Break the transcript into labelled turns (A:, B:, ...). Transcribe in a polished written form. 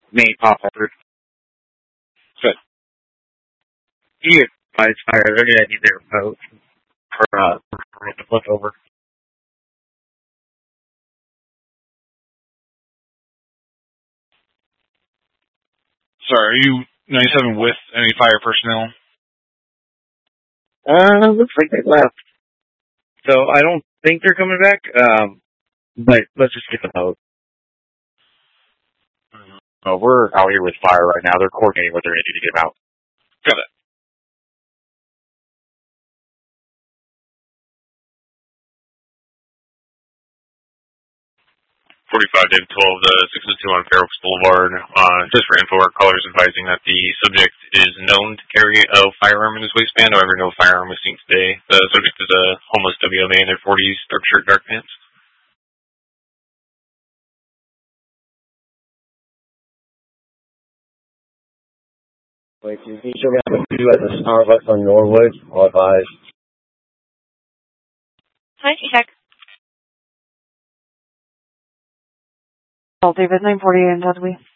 A: may pop up. But he advised fire, they're going to need their vote for it to flip over.
B: Sorry, are you 97 with any fire personnel?
A: Looks like they left. So I don't think they're coming back, but let's just get the vote. We're out here with fire right now. They're coordinating what they're going to do to get them out.
B: Got it.
C: David 12, 602 on Fair Oaks Boulevard. Just for info, our callers advising that the subject is known to carry a firearm in his waistband. However, no firearm was seen today. The subject is a homeless WMA in their 40s, dark shirt, dark pants.
D: Wait, can you show me how to do at the Starbucks on Norwood? I'll advise.
E: Hi, check.
F: David, 948 in Dudley.